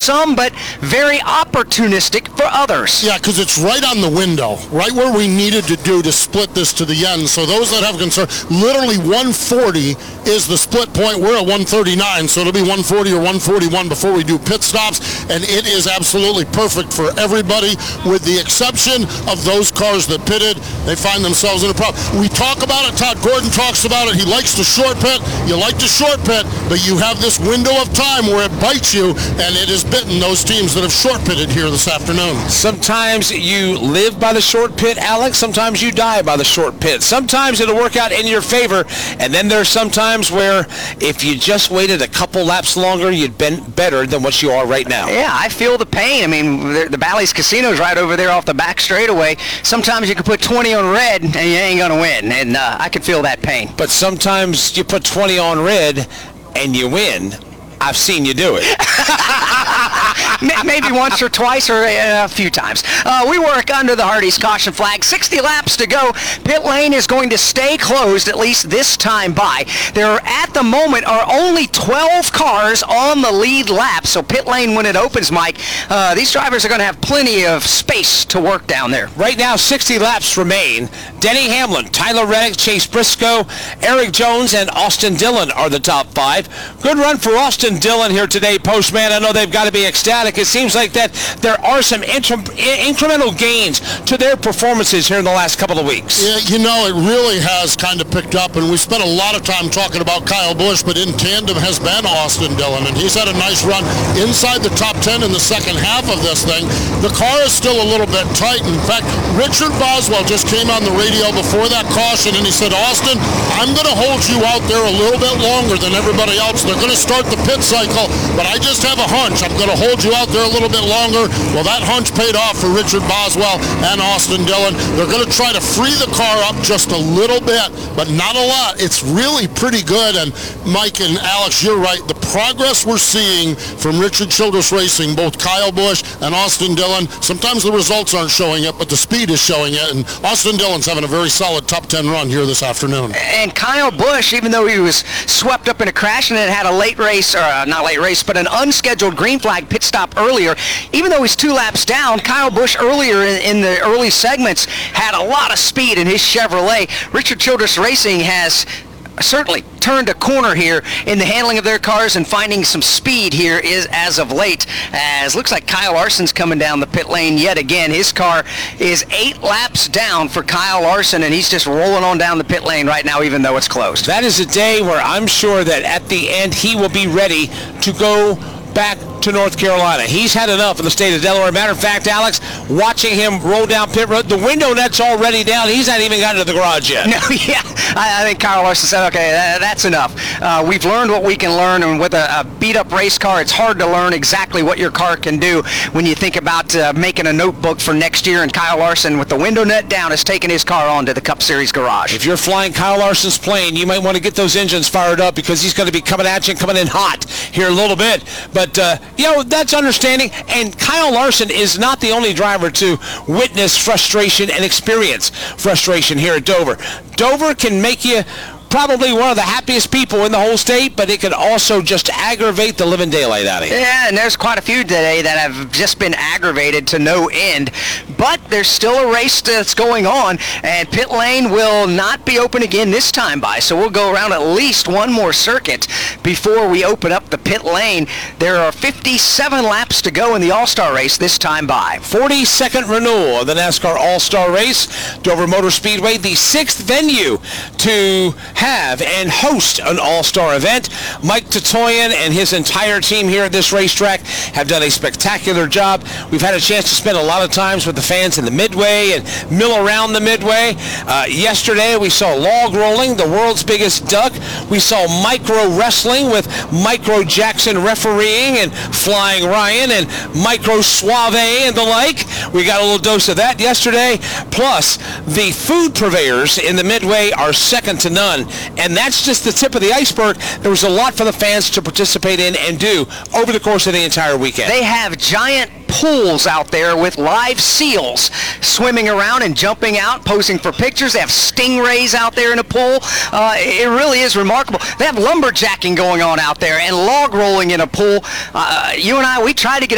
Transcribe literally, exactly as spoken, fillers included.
some, but very opportunistic for others. Yeah, because it's right on the window, right where we needed to do to split this to the end. So those that have concern, literally one forty is the split point. We're at one thirty-nine, so it'll be one forty or one forty-one before we do pit stops, and it is absolutely perfect for everybody, with the exception of those cars that pitted. They find themselves in a problem. We talk about it. Todd Gordon talks about it. He likes to short pit. You like to short pit, but you have this window of time where it bites you, and it has bitten those teams that have short pitted here this afternoon. Sometimes you live by the short pit, Alex. Sometimes you die by the short pit. Sometimes it'll work out in your favor, and then there's some times where if you just waited a couple laps longer, you'd been better than what you are right now. Yeah, I feel the pain. I mean, the, the Bally's Casino's right over there off the back straightaway. Sometimes you can put twenty on red, and you ain't going to win, and uh, I can feel that pain. But sometimes you put twenty on red, and you win. I've seen you do it. Maybe once or twice or a few times. Uh, we work under the Hardee's caution flag. sixty laps to go. Pit lane is going to stay closed, at least this time by. There, at the moment, are only twelve cars on the lead lap. So pit lane, when it opens, Mike, uh, these drivers are going to have plenty of space to work down there. Right now, sixty laps remain. Denny Hamlin, Tyler Reddick, Chase Briscoe, Eric Jones, and Austin Dillon are the top five. Good run for Austin Dillon here today, Postman. I know they've got to be ecstatic. It seems like that there are some inter- incremental gains to their performances here in the last couple of weeks. Yeah, you know, it really has kind of picked up, and we spent a lot of time talking about Kyle Busch, but in tandem has been Austin Dillon, and he's had a nice run inside the top ten in the second half of this thing. The car is still a little bit tight. In fact, Richard Boswell just came on the radio before that caution, and he said, Austin, I'm going to hold you out there a little bit longer than everybody else. They're going to start the pit cycle, but I just have a hunch. I'm going to hold you out there a little bit longer. Well, that hunch paid off for Richard Boswell and Austin Dillon. They're going to try to free the car up just a little bit, but not a lot. It's really pretty good, and Mike and Alex, you're right. The progress we're seeing from Richard Childress Racing, both Kyle Busch and Austin Dillon, sometimes the results aren't showing it, but the speed is showing it, and Austin Dillon's having a very solid top ten run here this afternoon. And Kyle Busch, even though he was swept up in a crash and it had a late race, or uh, not late race, but an unscheduled green flag pit stop earlier, even though he's two laps down, Kyle Busch earlier in, in the early segments had a lot of speed in his Chevrolet. Richard Childress Racing has certainly turned a corner here in the handling of their cars and finding some speed here is as of late, as looks like Kyle Larson's coming down the pit lane yet again. His car is eight laps down for Kyle Larson, and he's just rolling on down the pit lane right now, even though it's closed. That is a day where I'm sure that at the end he will be ready to go back to North Carolina. He's had enough in the state of Delaware. Matter of fact, Alex, watching him roll down pit road, the window net's already down. He's not even gotten to the garage yet. No, yeah. I, I think Kyle Larson said, okay, that, that's enough. Uh, we've learned what we can learn, and with a, a beat-up race car, it's hard to learn exactly what your car can do when you think about uh, making a notebook for next year, and Kyle Larson, with the window net down, has taken his car on to the Cup Series garage. If you're flying Kyle Larson's plane, you might want to get those engines fired up, because he's going to be coming at you and coming in hot here a little bit. But, uh, you know, that's understanding, and Kyle Larson is not the only driver to witness frustration and experience frustration here at Dover. Dover can make you probably one of the happiest people in the whole state, but it could also just aggravate the living daylight out of you. Yeah, and there's quite a few today that have just been aggravated to no end. But there's still a race that's going on, and pit lane will not be open again this time by, so we'll go around at least one more circuit before we open up the pit lane. There are fifty-seven laps to go in the All-Star race this time by. forty-second renewal of the NASCAR All-Star race. Dover Motor Speedway, the sixth venue to have and host an all-star event. Mike Tatoyan and his entire team here at this racetrack have done a spectacular job. We've had a chance to spend a lot of times with the fans in the Midway and mill around the Midway. Uh, yesterday we saw log rolling, the world's biggest duck. We saw micro wrestling with Micro Jackson refereeing and Flying Ryan and Micro Suave and the like. We got a little dose of that yesterday. Plus, the food purveyors in the Midway are second to none. And that's just the tip of the iceberg. There was a lot for the fans to participate in and do over the course of the entire weekend. They have giant pools out there with live seals swimming around and jumping out, posing for pictures. They have stingrays out there in a pool. Uh, it really is remarkable. They have lumberjacking going on out there and log rolling in a pool. Uh, you and I, we tried to get